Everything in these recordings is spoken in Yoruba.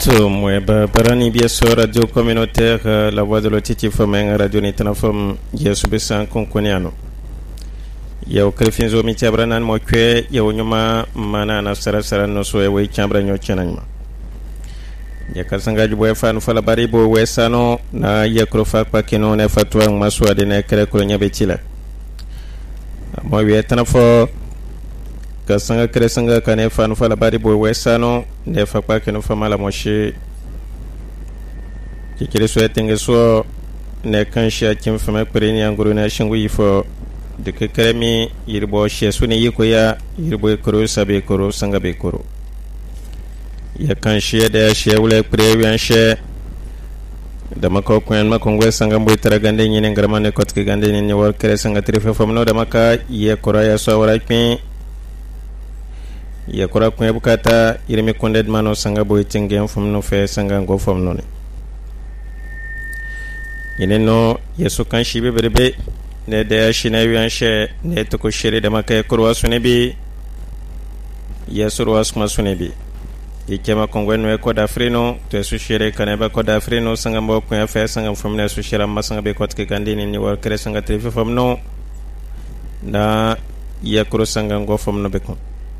So mweba barani bien sur radio communautaire la voix de l'otiti fomen radio nitana fom yesu besan konkoniano yaw krefin zo mi tiabranan mo kwe yaw nyuma mana na sara no so e chambra nyo chenanma ya kasanga jubo fanu fala bari bo wesano na yakrofa pa kino ne fatwa maswa de ne kre ko nyabe tila mo wi tana fo kasanga kresanga kane fanu fala bari bo wesano ne fa pa kino fa mala moshi kikire so etenge so ne kanshi akim fa me preni anguru na shingu yifo de kekremi yirbo she suni yiko ya yirbo koro sabe koro sanga be koro ya kanshi da she wule prewian she da mako kwen makongwe sanga mbo taragande nyine ngarama ne kotke gande ni wor kresanga trife famno da maka ye kora ya so wara kwen ya kora kwen bukata iremi konded mano sanga boy tingen famno fe sanga go famno ne yene no yesu kanshi be berbe ne da shi na wian she ne to ko shiri da maka korwa sunebi yesu roas ma sunebi ikema kongweno ko da frino to su shiri kaneba ko da frino sanga mbo ko fa sanga famne su shira masanga be kotke gandini ni wor kre sanga trife famno na ya kro sanga go famno be ko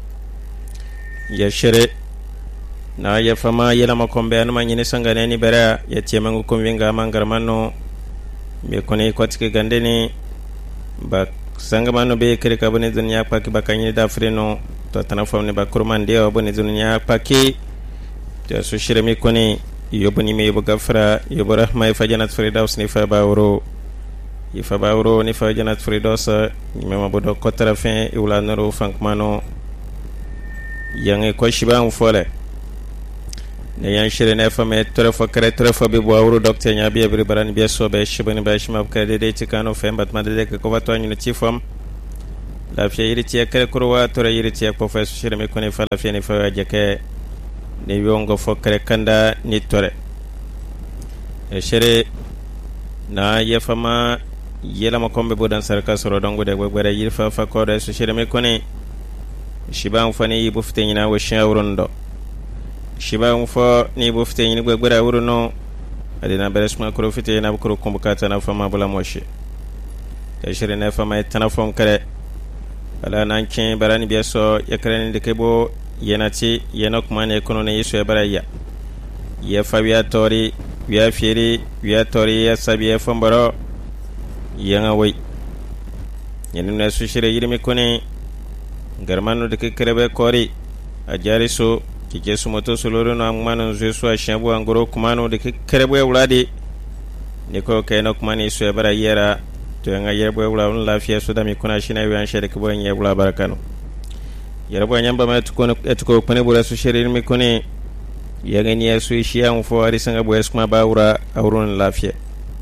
ya shere na ya fama yela makombe anu manyine sanga neni bera ya tiema ngo konvinga mangarmano be kone kotke gandini ba sanga mano be kre kabone dunya paki bakanye da frino to tana famne ba kurman de obone dunya paki to su shire mi kone yoboni me yobo gafra yobo rahma fa janat firdaus ni fa bawro ifa bawro ni fa janat firdaus ni mema bodo kotara fin iwla noro fankmano yange ko shiba mu fole ne yan shire ne fa me tore fo kare tore fo be bawro docteur nya be bre barani be so be shibani ba shima ka de tikano fe mbat ma de ko wato ni tifam la fiya yiri tiya kare kurwa tore yiri tiya ko fa shire me kone fa la fiya ni fa jake ne yongo fo kare kanda ni tore e shire na ye fama yela makombe bodan sarka soro dongo de gwere yiri fa ko de shire me kone shiba mfani yibu fite na wa shawrundo shiba mfo ni yibu fite ni gwere wuruno adina beresma kuro fite na kuro kumbukata na fama bula moshi e shire na fama tanafon kare ala nankin barani biaso yakrani de kebo yenati yenok mane kono ne yeso baraya ye fabia tori via fieri via tori ya sabia fombaro yanga wai yenu na su shire yirmi kone garmanu de kerebe kori ajari so kike su moto soloro no amano zesu a shambu angoro kumano de kerebe wulade ne ko kaynok mane so baraya to yanga yerbo wula on lafiya so da mi kuna shina wi an shere ko bon yebula barakano yerbo nyamba ma etuko pone bura su shere mi kone yanga ni yesu shi an fo ari sanga bo eskuma bawura awrun lafiya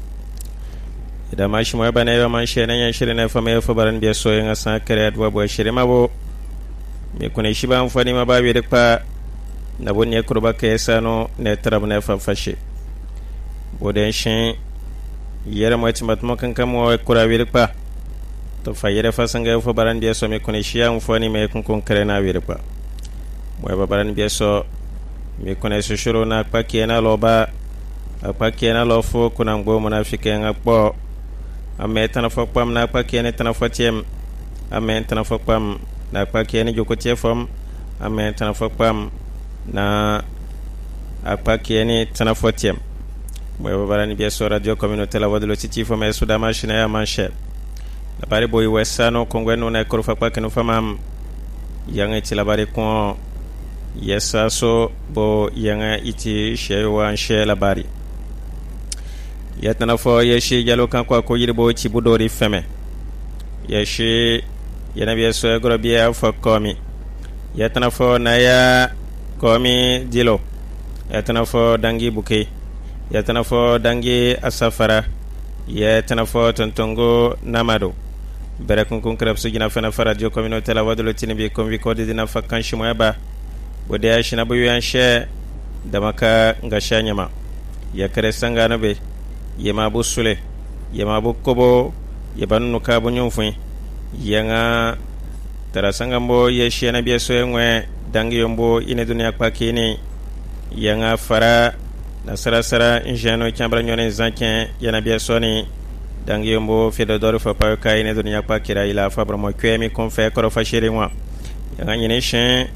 da ma shi mo bana yo man shere nan shere na fa me fo baran bi so yanga san kare adwa bo shere ma bo mi kone shi ba an fani ma ba bi de pa na bon ye kurba ke sano ne tarab na fa fashe boden shin yere mo timat mo kan kam mo kura wirpa to fa yere fa sanga fo baran bi so me kone shi an fo ni me kun kare na wirpa mo ba baran bi so me kone so shiro na pa kena loba pa kena lo fo kuna ngbo munafike nga po ame tan fo pam na pa kena tan fo tiem ame tan fo pam na pa kena joko tiefom ame tan fo pam na pa kena tan fo tiem mo barani bi so radio communautaire la voix de l'otiti fo me suda machine ya manche la bari boy wesano kongweno na ko fa pa keno famam yanga ti la bari ko yesa so bo yanga iti shewa she la bari yatana fo yeshi jalo kan ko yirbo ci budori feme yeshi yana bi so egro bi afo komi yatana fo na ya komi dilo yatana fo dangi buke yatana fo dangi asafara yatana fo tontongo namado bere kun krab su gina fana fara jo communauté la wadlo tinibi konvi ko dina fakkan shimo ba bode ya shina bu yan she da maka ngasha nyama ya kare sanga no be yema bu sule yema bu kobo yebanu ka bu nyumfun yanga tara sanga mbo ye she na bi so enwe dangi yombo ine dunya kwa kini yanga fara na sara ingeno chambra nyone zanken yana bia soni dangi yombo fedo dor fa pa kai ne dunya pa kira ila fa bro mo kwemi kon fe koro fa shiri wa yanga nyine shen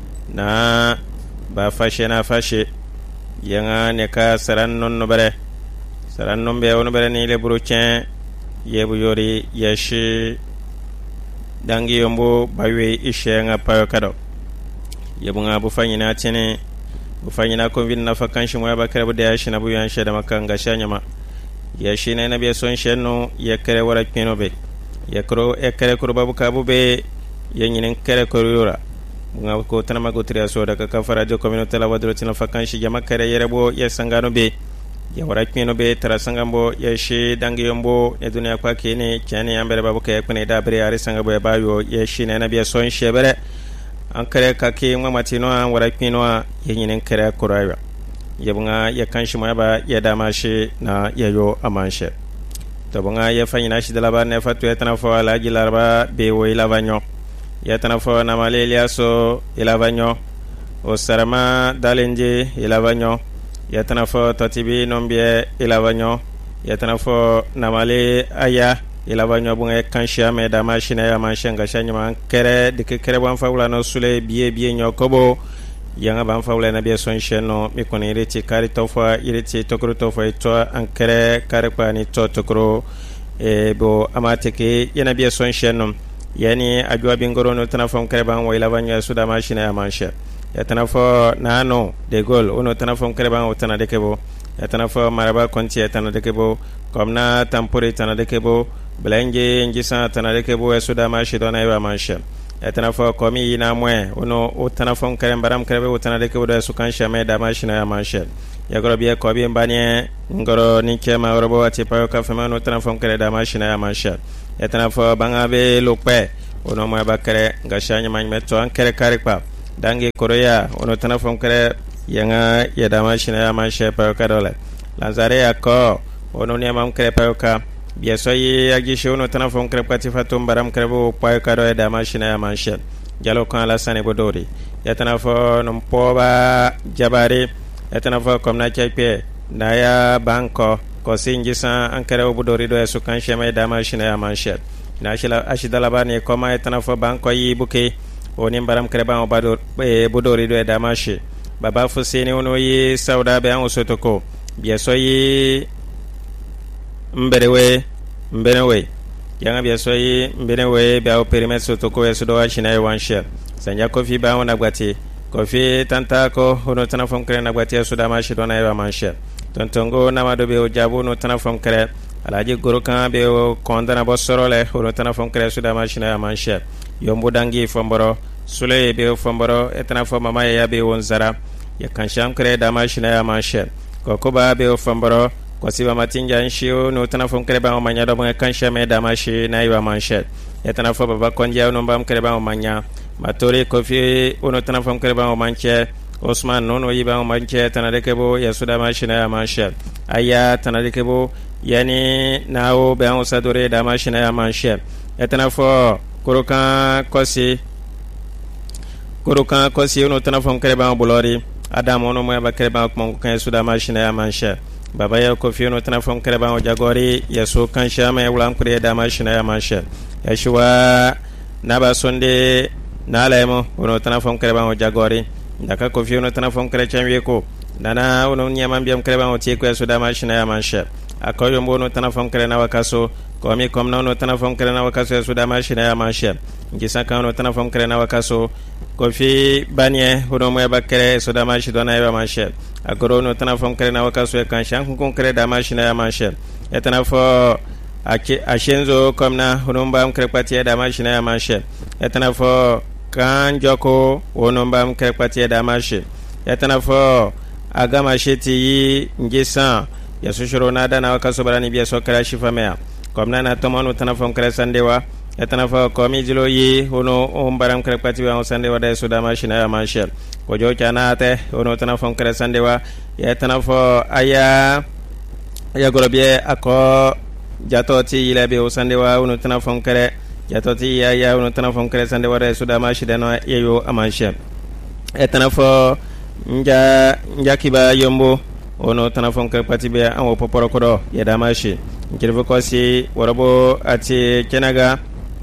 na ba fa shena fa she yanga ne ka saran non no bare saran non be wono bare ni le bro chen yebu yori yeshi dangi yombo bawe ishe nga pa kado yebu nga bu fanyina tene bufanyina konvin na fakanshi moya bakare bude yashi na buyan sheda makanga shanyama yashi na nabi son shenno yakare wara kino be yakro ekare kurba bukabu be yanyinen kare korura nga ko tanama gotri aso daga kafara jo community la wadro tina fakanshi jama kare yerebo yasangano be ya wara kino be tarasangambo yashi dangi yombo ne dunya kwa kini kyani ambere babuka yakune dabre ari sangabo bayo yashi na nabi son shebere an kare kake mamatino an wara kino yanyinen kare koraya yabunga ya kanshi moya ba ya dama shi na yayo amanshe to bunga ya fanyina shi dalaba ne fatu ya tanafo ala gilarba be wo ilavanyo ya tanafo na malelia so ilavanyo o sarama dalenje ilavanyo ya tanafo totibi nombie ilavanyo ya tanafo na male aya ilavanyo bunga kanshi ame dama shi na ya amanshe ngashanyo man kere dikere wan fawla no sule biye nyokobo yanga ban fawle na biya son sheno mi koni iriti kari tofa iriti tokro tofa ito ankere kare kwa ni to tokro bo amateke yana biya son sheno yani ajwa bingoro no tanafon kare ban wa ilavanya suda mashina ya mansha ya tanafo nano de gol uno tanafon kare ban utana dekebo ya tanafo maraba konti ya tana dekebo komna tampuri tana dekebo blenge ngisa tana dekebo ya suda mashidona ya mansha etanafo komi ina mwe uno utanafo kare mbaram kare utana dekebo da sukansha me da mashina ya mansha ya goro biye ko bi mbanye ngoro nike ma robo ati pa ka fema no tanafo kare da mashina ya mansha etanafo bangabe lokpe uno mwe bakare ngashanya manymeto an kare kare pa dangi korea uno tanafo kare yanga ya da mashina ya mansha pa ka dole lanzare ya ko uno ne mam kare pa ka biya soyi agishi uno tanafo kare pati fatum baram kare bo pa ka do da mashina ya mansha jalo kan la sane bodori ya tanafo no poba jabare ya tanafo komna chepe na ya banko ko sinjisa an kare bodori do su kan sheme da mashina ya mansha na ashidala bani koma ya tanafo banko yi buke oni baram kare ba bodori do da mashi baba fusini uno yi sauda be an usotoko biya soyi mberewe yanga biya soyi mberewe be au perimetre toko yeso do ashina yansha sanja kofi ba ona gwati kofi tanta ko uno tanafom kare na gwati yeso da mashi do na ya mansha tontongo na mado be ojabu no tanafom kare alaji gorokan be kondana bosorole uno tanafom kare yeso da mashi na ya mansha yombo dangi fomboro sule be fomboro etanafom mama ya be wonzara ya kansham kare da mashi na ya mansha kokoba be fomboro kwa siba matinja nshio no tanafom kare ba manya do bunga kansha me da mashi na ya mansha ya tanafom baba konja uno mbam kare ba manya matore kofi uno tanafom kare ba manche Osman nono yiba manche tanadekebo ya suda mashina ya mansha aya tanadekebo yani nao be an sadore da mashina ya mansha ya tanafo kurukan kosi uno tanafom kare ba bulori adam ono mo ba kare ba mo kan suda mashina ya mansha baba ya kofi uno tanafom kare ba jagori ya so kan shama ya ulam kure da mashina ya mansha ya shuwa naba sonde nalemo uno tanafom kare ba jagori ndaka kofi uno tanafom kare chamwe ko nana uno nyama mbiam kare ba tie ko ya suda mashina ya mansha akoyo mbono tanafom kare na wakaso komi komna uno tanafom kare na wakaso ya suda mashina ya mansha ngisaka uno tanafom kare na wakaso kofi banye uno mo bakare suda mashina na ya mansha agoro uno tanafom kare na wakaso ya kanshan kun kare da mashina ya mansha ya tanafo ashenzo komna uno mbam kare patie da mashina ya mansha ya tanafo kan joko uno mbam kare patie da mashi ya tanafo agama sheti yi ngisa ya sushuro na da na wakaso barani biya so kara shifamea komna na tomanu tanafom kare sandewa ya tanafo komi jilo yi uno umbaram kare patie wa sandewa da so da mashina ya mansha kojo chana ate uno tanafom kare sandewa ya tanafo aya gorobie ako jatoti ile be sandewa uno tanafom kare jatoti ya uno tanafom kare sandewa da so da mashina no yeyo amansha ya tanafo nja kiba yombo ono tanafon kare pati be an wo poporo kodo ya dama shi kirfo kosi warabo ati kenaga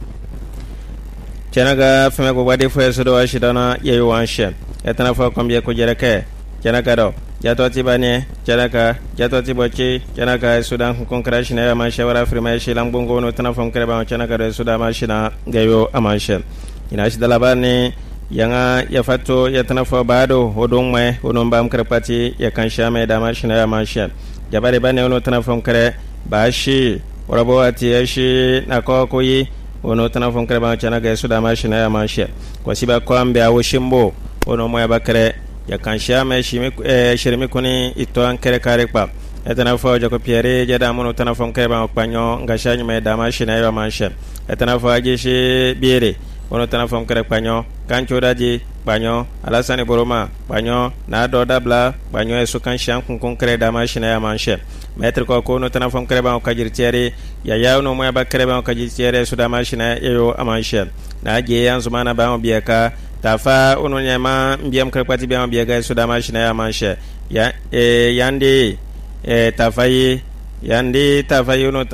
feme ko wadi fo so do washi dana yeyi wanshe etana fo kombe ko jereke kenaga do jato tibane kenaga jato tibochi kenaga sudan kon crash na ma shawara firma shi langbongo no tanafon kare ba kenaga do sudan ma shi na gayo amanshe ina shi dalabane yanga ya fato ya tanafo bado hodon mai hodon bam kare pati ya kan shame da ma shi na amanshe jabare bane no tanafon kare ba shi warabo ati ya shi na ko yi ono tanafon kare ba chana ga suda ma shi na ya manshe ko siba ko ambe awo shimbo ono mo ya bakare ya kan shame shi mi shirmi kuni ito an kare kare pa etanafo jako piere je da mono tanafon kare ba panyo nga shanyi me da ma shi na ya manshe etanafo aje shi biere ono tanafon kare panyo kancho daji panyo alasani boroma panyo na do dabla panyo esu kan shan kun kare da ma shi na ya manshe maître ko no tanafon kare ba ko jirtiere ya no mo ba kare ba ko jirtiere suda machine yo amanshe na je yan zumana ba mo bieka tafa ono nyama mbiyam kare pati ba mo bieka suda machine ya amanshe ya yandi tafayi yandi tafayi no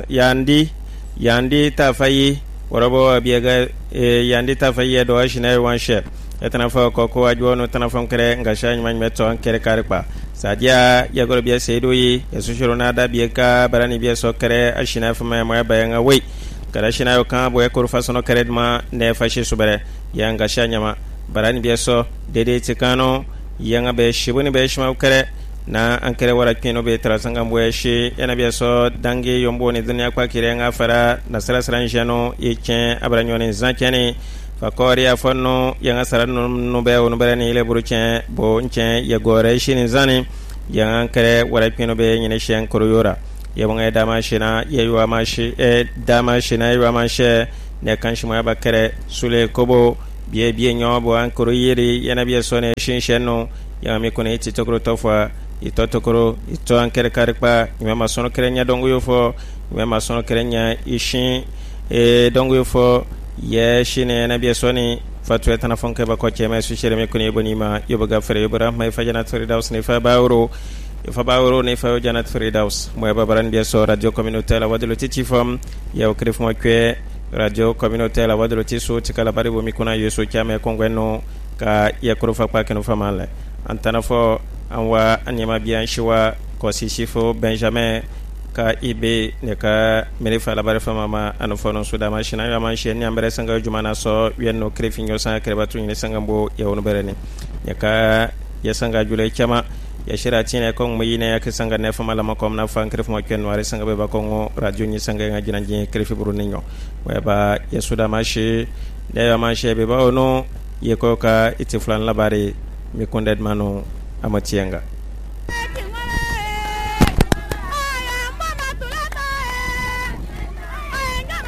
yandi tafayi warabo bieka yandi tafayi do machine wanshe etanafa ko ajo no tanafon kare ngasha nyman meto an kare kare pa sadia ya goro biya seidoyi ya sushiro na da biya ka barani biya so kare ashina fama ya bayanga wei kada shina yo kan boye ko fasono kare ma ne fashi subare ya ngasha nyama barani biya so dede tikano yanga be shibuni be shima kare na an kare wara kino be trasanga boye shi yana biya so dangi yombo ne dunya kwa kire nga fara na sara jano yechen abranyo ne zankene fakori ya fonno yanga sarano no be wono berani ile buruchen bo nchen ya gore shini zani yanga kare wara pino be nyine shen koruyora yabanga dama shina yewa mashi dama shina yewa mashe ne kanshi mo ba kare sule kobo biye nyobo an koruyiri yana biye sone shin shenno yanga mi kone iti tokro tofa itotokoro ito an kare karpa nyama sono kare nya dongo yofo nyama sono kare nya ishin dongo yofo ye shine na biya soni fatwa tana fonke ba ko chema su shere me kuni boni ma yoba gafare yoba mai fajana Firdaus ne fa bawro ne fa janat Firdaus mo ba baran biya so radio communautaire la wadlo titi fam ya okrif mo kwe radio communautaire la wadlo titi so tikala bari bo mi kuna yeso chama ko ngeno ka ya kuro fa pa kenu famale antana fo anwa anyama biya shiwa ko sisifo Benjamin ka ibe ne ka merifa la bare fama ma anofono suda machina ya manche ni ambere sanga jumana so yenno krefinyo sanga krebatu ni sanga mbo ya wono bereni ya ka ya sanga jule chama ya shira tine ko myi ne ya sanga ne fama la makom na fan kref mo ken wari sanga be ba ko radio ni sanga nga jina jin krefi buru ninyo wa ba ya suda machi ne ya manche be ba ono ye ko ka itiflan la bare mi kondet manu amatienga